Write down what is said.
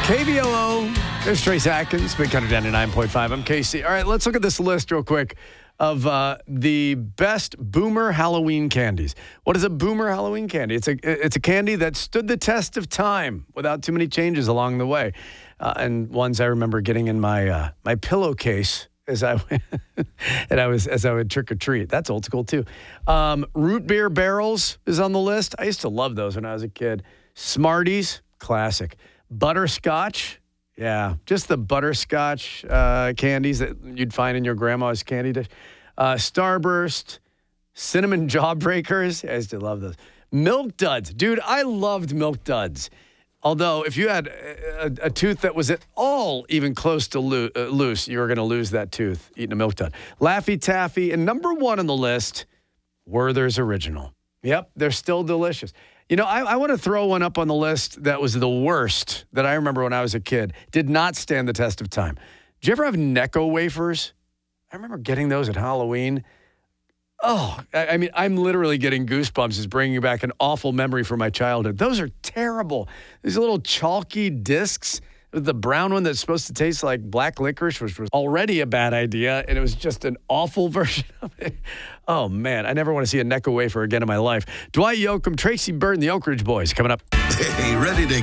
KBOO, there's Trace Atkins, Big Country 99.5. I'm Casey. All right, let's look at this list real quick of the best boomer Halloween candies. What is a boomer Halloween candy? It's a candy that stood the test of time without too many changes along the way. And ones I remember getting in my my pillowcase as I would trick or treat. That's old school too. Root beer barrels is on the list. I used to love those when I was a kid. Smarties, classic. Butterscotch, yeah, just the butterscotch candies that you'd find in your grandma's candy dish. Starburst, cinnamon jawbreakers. I used to love those. Milk Duds. Dude, I loved Milk Duds. Although, if you had a tooth that was at all even close to loose, you were going to lose that tooth eating a Milk Dud. Laffy Taffy, and number one on the list, Werther's Original. Yep, they're still delicious. You know, I want to throw one up on the list that was the worst that I remember when I was a kid. Did not stand the test of time. Did you ever have Necco wafers? I remember getting those at Halloween. Oh, I mean, I'm literally getting goosebumps. It's bringing back an awful memory from my childhood. Those are terrible. These little chalky discs. The brown one that's supposed to taste like black licorice, which was already a bad idea, and it was just an awful version of it. Oh, man, I never want to see a Necco wafer again in my life. Dwight Yoakam, Tracy Burton, the Oak Ridge Boys coming up. Hey, ready to